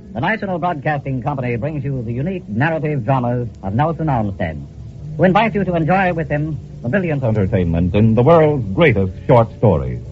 The National Broadcasting Company brings you the unique narrative dramas of Nelson Olmsted, who invites you to enjoy with him the brilliant entertainment in the world's greatest short stories.